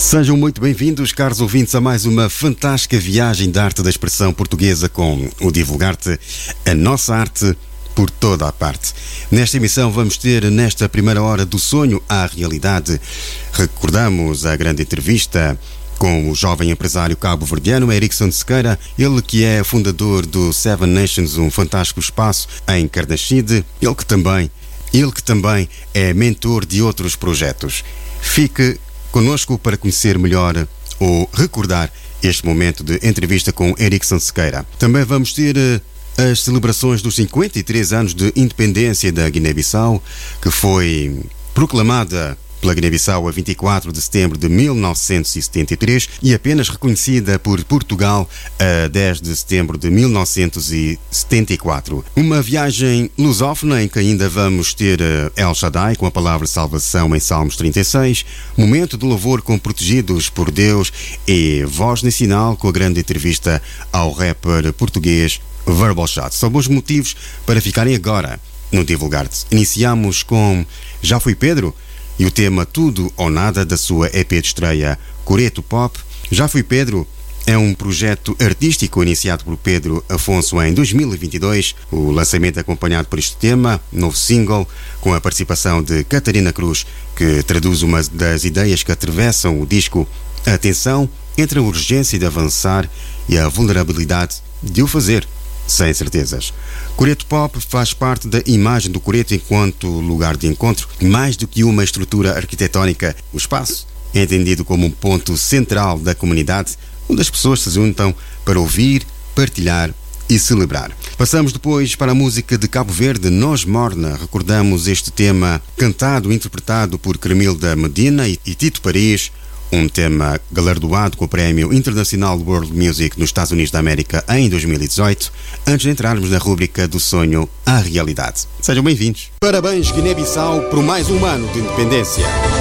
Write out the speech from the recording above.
Sejam muito bem-vindos, caros ouvintes, a mais uma fantástica viagem da arte da expressão portuguesa com o Divulgar-te, a nossa arte por toda a parte. Nesta emissão vamos ter, nesta primeira hora, do sonho à realidade. Recordamos a grande entrevista com o jovem empresário cabo-verdiano Erickson Sequeira, ele que é fundador do Seven Nations, um fantástico espaço em Carnaxide, ele que também é mentor de outros projetos. Fique conosco para conhecer melhor ou recordar este momento de entrevista com Erickson Sequeira. Também vamos ter as celebrações dos 53 anos de independência da Guiné-Bissau, que foi proclamada pela Guiné-Bissau a 24 de setembro de 1973 e apenas reconhecida por Portugal a 10 de setembro de 1974. Uma viagem lusófona em que ainda vamos ter El Shaddai com a palavra salvação em Salmos 36, momento de louvor com Protegidos por Deus e Voz Nacional com a grande entrevista ao rapper português Verbal Shot. São bons motivos para ficarem agora no Divulgar-te. Iniciamos com Já Fui Pedro e o tema Tudo ou Nada da sua EP de estreia Coreto Pop. Já Fui Pedro é um projeto artístico iniciado por Pedro Afonso em 2022. O lançamento acompanhado por este tema, novo single, com a participação de Catarina Cruz, que traduz uma das ideias que atravessam o disco: a tensão entre a urgência de avançar e a vulnerabilidade de o fazer sem certezas. Coreto Pop faz parte da imagem do Coreto enquanto lugar de encontro. Mais do que uma estrutura arquitetónica, o espaço é entendido como um ponto central da comunidade, onde as pessoas se juntam para ouvir, partilhar e celebrar. Passamos depois para a música de Cabo Verde, Nós Morna. Recordamos este tema cantado e interpretado por Cremilda Medina e Tito Paris, um tema galardoado com o Prémio Internacional World Music nos Estados Unidos da América em 2018, antes de entrarmos na rúbrica do sonho à realidade. Sejam bem-vindos. Parabéns, Guiné-Bissau, por mais um ano de independência.